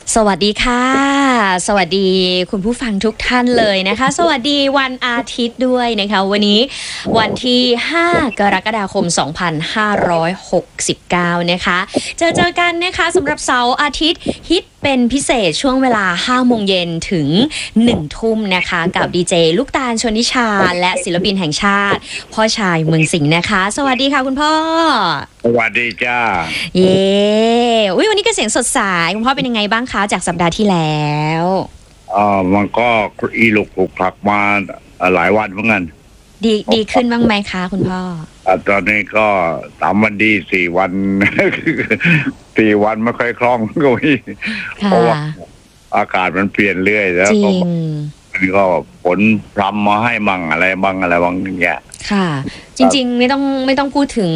สวัสดีค่ะสวัสดีคุณผู้ฟังทุกท่านเลยนะคะสวัสดีวันอาทิตย์ด้วยนะคะวันนี้วันที่5กรกฎาคม2569นะคะเจอกันนะคะสำหรับเสาร์อาทิตย์ฮิตเป็นพิเศษช่วงเวลา5โมงเย็นถึง1ทุ่มนะคะกับดีเจลูกตาลชนนิชาและศิลปินแห่งชาติพ่อชายเมืองสิงห์นะคะสวัสดีค่ะคุณพ่อสวัสดีจ้าเย้วันนี้ก็เสียงสดใสคุณพ่อเป็นยังไงบ้างคะจากสัปดาห์ที่แล้วมันก็อีลุกคลุกคลักมาหลายวันเหมือนกันดีขึ้นบ้างไหมคะคุณพ่อตอนนี้ก็3 วันดี4 วัน 4 วันไม่ค่อยคล่องก็มีเพราะว่าอากาศมันเปลี่ยนเรื่อยแล้วก็มันก็ฝนพรำมาให้บางอะไรบางอย่างเงี้ยค่ะจริงๆไม่ต้องพูดถึง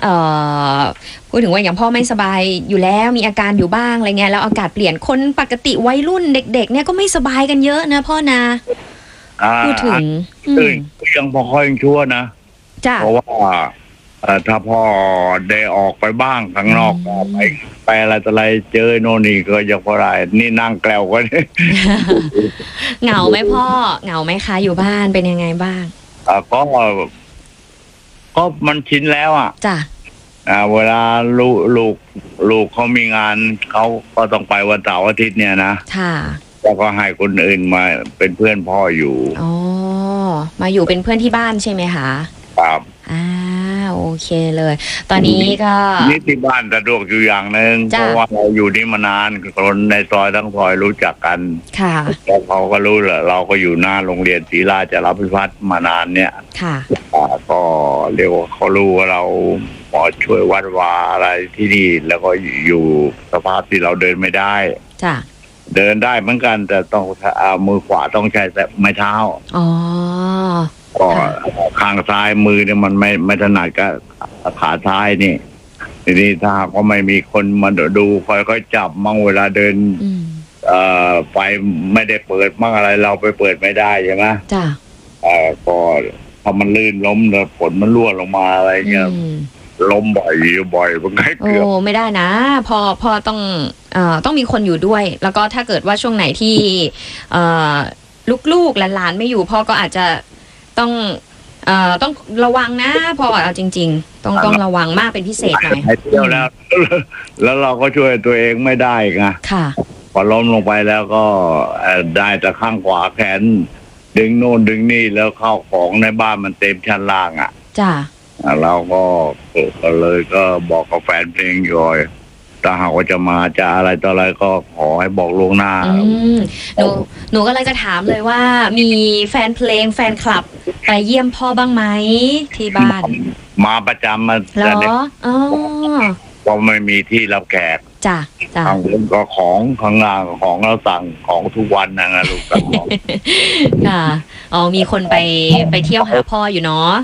ว่าอย่างพ่อไม่สบายอยู่แล้วมีอาการอยู่บ้างอะไรเงี้ยแล้วอากาศเปลี่ยนคนปกติวัยรุ่นเด็กๆเนี่ยก็ไม่สบายกันเยอะนะพ่อนะพูดถึงยังพอค่อยชั่วนะเพราะว่าถ้าพ่อได้ออกไปบ้างข้างนอกไปอะไรต่ออะไรเจอโน่นนี่ก็ยังพอได้นี่นั่งแกล้วกันเหงาไหมพ่อเหงาไหมคะอยู่บ้านเป็นยังไงบ้างก็มันชินแล้วจ้ะเวลาลูกเขามีงานเขาก็ต้องไปวันเสาร์อาทิตย์เนี่ยนะค่ะแล้วก็ให้คนอื่นมาเป็นเพื่อนพ่ออยู่อ๋อมาอยู่เป็นเพื่อนที่บ้านใช่ไหมคะครับโอเคเลยตอนนี้ก็นี่ที่บ้านสะดวกอยู่อย่างนึงเพราะว่าเราอยู่นี่มานานคนในซอยทั้งซอยรู้จักกันค่ะแล้วเขาก็รู้แหละเราก็อยู่หน้าโรงเรียนศรีราชพิพัฒน์มานานเนี่ยค่ะก็เรียกว่าเขารู้ว่าเราหมอช่วยวัดวาอะไรที่นี่แล้วก็อยู่สภาพที่เราเดินไม่ได้จ้ะเดินได้เหมือนกันแต่ต้องมือขวาต้องใช้แต่ไม้เท้าก็ข้างซ้ายมือเนี่ยมันไม่ถนัดกับขาซ้ายนี่ทีนี้ถ้าก็ไม่มีคนมาดูคอยจับมั่งเวลาเดินไฟไม่ได้เปิดมั่งอะไรเราไปเปิดไม่ได้ใช่ไหมจ้ะก็พอมันลื่นล้มแล้วฝนมันรั่วลงมาอะไรเงี้ยล้มบ่อยมันก็เกือบไม่ได้นะพอต้องมีคนอยู่ด้วยแล้วก็ถ้าเกิดว่าช่วงไหนที่ลูกหลานไม่อยู่พ่อก็อาจจะต้องระวังนะพ่อเอาจริงๆต้องระวังมากเป็นพิเศษหน่อยเที่ยวแล้วเราก็ช่วยตัวเองไม่ได้ไงค่ะพอล้มลงไปแล้วก็ได้แต่ข้างขวาแขนดึงโน่นดึงนี่แล้วเข้าของในบ้านมันเต็มชั้นล่างจ้ะเราก็เลยก็บอกกับแฟนเพลงอยู่ถ้าหากว่าจะมาจะอะไรต่ออะไรก็ขอให้บอกล่วงหน้าหนูก็เลยจะถามเลยว่ามีแฟนเพลงแฟนคลับไปเยี่ยมพ่อบ้างไหมที่บ้านมาประจำมาเหรอก็ไม่มีที่รับแขกจ้ะทางเรื่องก็ของข้างล่างของเราสั่งของทุกวันนะลูกสั่งค่ะมีคนไปเที่ยวหาพ่ออยู่เนาะ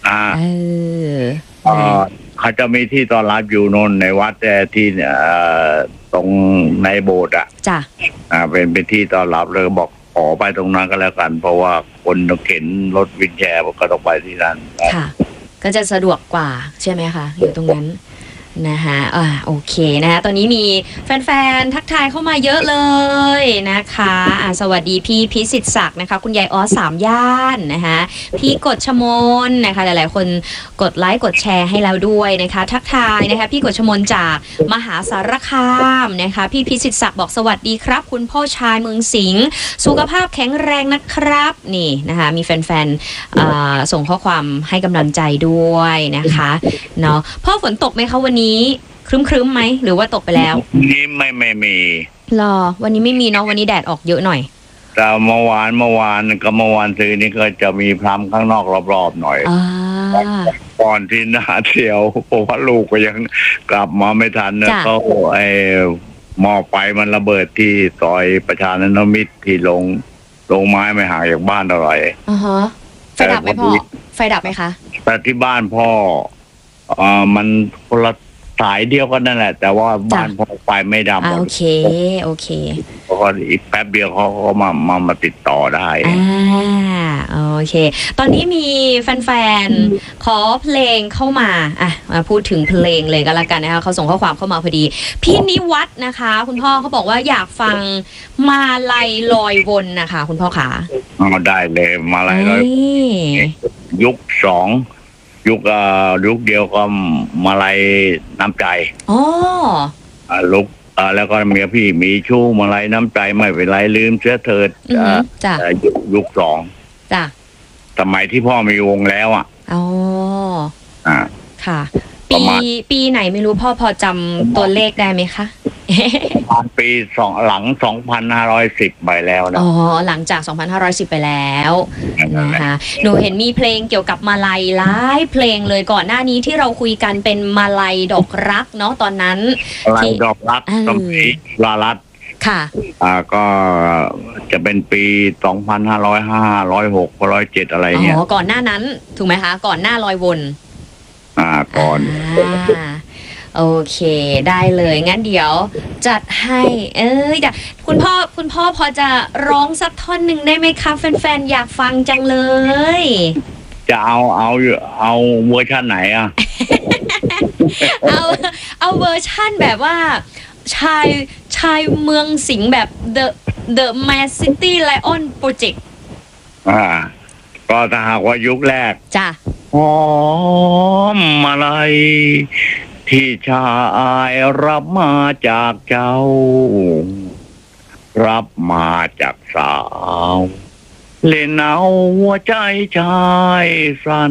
เขาจะมีที่ต้อนรับอยู่นนในวัดที่ตรงในโบสถ์จ้ะเป็นที่ต้อนรับเลยบอกขอไปตรงนั้นก็แล้วกันเพราะว่าคนต้องเข็นรถวินแชร์ก็ต้องไปที่นั่นค่ะก็จะสะดวกกว่าใช่ไหมคะอยู่ตรงนั้นนะคะโอเคนะคะตอนนี้มีแฟนๆทักทายเข้ามาเยอะเลยนะคะสวัสดีพี่พิสิทธิ์ศักดิ์นะคะคุณยายสามย่านนะคะพี่กฎชมนนะคะหลายๆคนกดไลค์กดแชร์ให้แล้วด้วยนะคะทักทายนะคะพี่กฎชมนจากมหาสารคามนะคะพี่พิสิทธิ์ศักดิ์บอกสวัสดีครับคุณพ่อชายเมืองสิงห์สุขภาพแข็งแรงนะครับนี่นะคะมีแฟนๆส่งข้อความให้กำลังใจด้วยนะคะเนาะพ่อฝนตกไหมคะวันนี้ครึ้มไหมหรือว่าตกไปแล้วนี่ไม่มีรอวันนี้ไม่มีเนาะวันนี้แดดออกเยอะหน่อยแต่เมื่อวานซื้อนี่ก็จะมีพรำข้างนอกรอบๆหน่อยก่อนที่หน้าเที่ยวเพราะว่าลูกก็ยังกลับมาไม่ทันนะก็หม้อไฟมันระเบิดที่ซอยประชานิมิตรที่ลงไม้ไม่ห่างจากบ้านเท่าไหร่ไฟดับไหมพ่อไฟดับไหมคะแต่ที่บ้านพ่อมันคนละสายเดียวกันนั่นแหละแต่ว่าบ้านพอไฟไม่ดับโอเคเพราะอีกแป๊บเดียวเขาก็มาติดต่อได้โอเคตอนนี้มีแฟนๆขอเพลงเข้ามามาพูดถึงเพลงเลยก็แล้วกันนะคะเขาส่งข้อความเข้ามาพอดีพี่นิวัฒน์นะคะคุณพ่อเขาบอกว่าอยากฟังมาลัยลอยวนนะคะคุณพ่อขาได้เลยมาลัยลอยยุคสองยุคเดียวก็มาลัยน้ำใจลูกแล้วก็เมียพี่มีชู้มาลัยน้ำใจไม่เป็นไรลืมเสียเถิดยุคสองจ้ะสมัยที่พ่อมีวงแล้วค่ะปีไหนไม่รู้พ่อพอจำตัวเลขได้ไหมคะปีหลัง 2510 ไปแล้วนะหลังจาก 2510 ไปแล้วนะคะหนูเห็นมีเพลงเกี่ยวกับมาลัยหลายเพลงเลยก่อนหน้านี้ที่เราคุยกันเป็นมาลัยดอกรักเนาะตอนนั้นมาลัยดอกรักสมัยลาลัดค่ะก็จะเป็นปี 2505 106 107 อะไรเนี่ยก่อนหน้านั้นถูกไหมคะก่อนหน้าลอยวนก่อนโอเคได้เลยงั้นเดี๋ยวจัดให้คุณพ่อพอจะร้องสักท่อนหนึ่งได้ไหมคะแฟนๆอยากฟังจังเลยจะเอาเวอร์ชันไหนเอาเวอร์ชันแบบว่าชายเมืองสิงห์แบบ The Mad City Lion Project ก็ถ้าหากว่ายุคแรกจ้ะหอมมาลัยที่ชายรับมาจากเจ้ารับมาจากสาวเล่นเอาหัวใจชายสั่น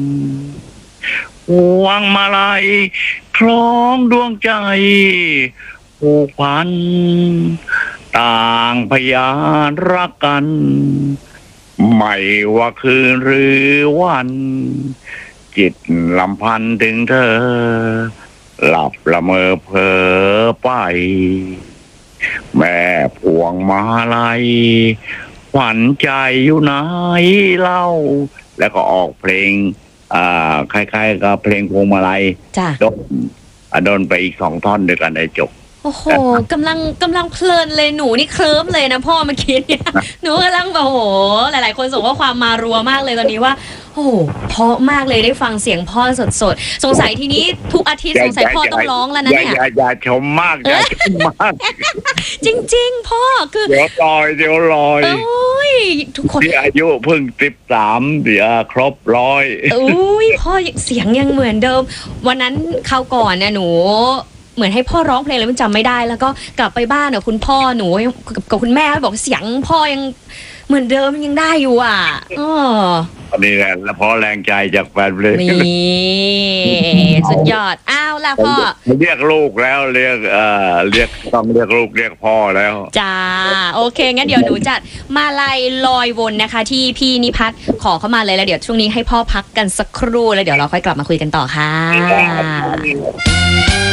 หวังมาลัยคล้องดวงใจผูกพันต่างพยานรักกันไม่ว่าคืนหรือวันจิตลำพันถึงเธอหลับละเมอเพ้อไปแม่พวงมาลัยขวัญใจอยู่ไหนเล่าแล้วก็ออกเพลงคล้ายๆกับเพลงพวงมาลัยโดนไปอีก2 ท่อนด้วยกันไอ้จบโอ้โหกำลังเพลินเลยหนูนี่เคลิ้มเลยนะพ่อเมื่อกี้เนี่ยหนูกำลังแบบโหหลายๆคนส่งว่าความมารัวมากเลยตอนนี้ว่าโอ้เพราะมากเลยได้ฟังเสียงพ่อสดๆสงสัยทีนี้ทุกอาทิตย์สงสัยพ่อต้องร้องแล้วนะเนี่ยอย่าชมมากอย่าชมมากจริงๆพ่อคือเดี๋ยวลอยโอ้ยทุกคนที่อายุเพิ่ง13เดี๋ยวครบ100 อุ้ยพ่อเสียงยังเหมือนเดิมวันนั้นคราวก่อนเนี่ยหนูเหมือนให้พ่อร้องเพลงแล้วมันจำไม่ได้แล้วก็กลับไปบ้านคุณพ่อหนูกับคุณแม่บอกเสียงพ่อยังเหมือนเดิมยังได้อยู่อันนี้แหละแล้วพ่อแรงใจจากแฟนเพลงนี่สุดยอดล่ะพ่อเรียกลูกแล้วเรียกต้องเรียกลูกเรียกพ่อแล้วจ้าโอเคงั้นเดี๋ยวหนูจัดมาลัยลอยวนนะคะที่พี่นิพัฒน์ขอเข้ามาเลยแล้วเดี๋ยวช่วงนี้ให้พ่อพักกันสักครู่แล้วเดี๋ยวเราค่อยกลับมาคุยกันต่อค่ะ